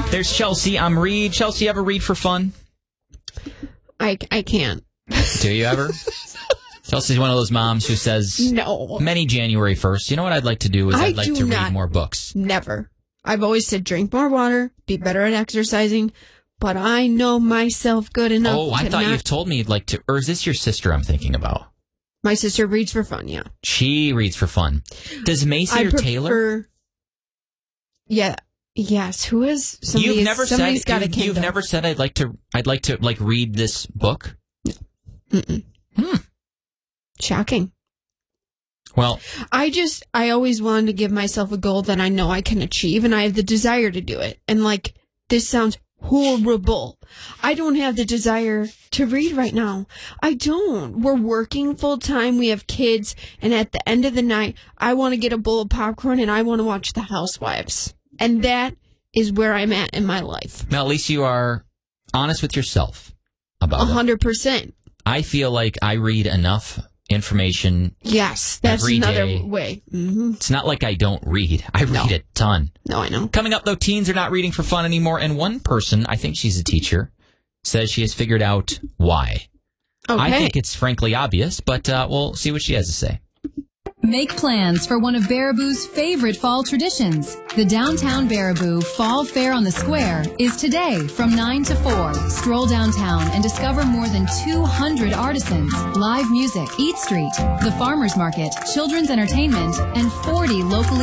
There's Chelsea. I'm Reed. Chelsea, ever read for fun? I can't. Do you ever? Chelsea's one of those moms who says, no. Many January 1st, you know what I'd like to do is I'd like to read more books. Never. I've always said drink more water, be better at exercising, but I know myself good enough. Oh, I thought you've told me you'd like to, or is this your sister I'm thinking about? My sister reads for fun, yeah. She reads for fun. Does Macy or Taylor? Yeah. Yes. Who is? Somebody's got a Kindle. You've never said I'd like to like read this book? Mm-mm. Shocking. Well, I always wanted to give myself a goal that I know I can achieve, and I have the desire to do it. And this sounds horrible. I don't have the desire to read right now. I don't. We're working full time. We have kids. And at the end of the night, I want to get a bowl of popcorn and I want to watch The Housewives. And that is where I'm at in my life. Now, at least you are honest with yourself about 100%. I feel like I read enough information. Yes, that's every another day. way. Mm-hmm. It's not like I don't read. I read a ton. No, I know. Coming up, though, teens are not reading for fun anymore. And one person, I think she's a teacher, says she has figured out why. Okay. I think it's frankly obvious, but we'll see what she has to say. Make plans for one of Baraboo's favorite fall traditions. The Downtown Baraboo Fall Fair on the Square is today from 9 to 4. Stroll downtown and discover more than 200 artisans, live music, Eat Street, the Farmers Market, children's entertainment, and 40 locally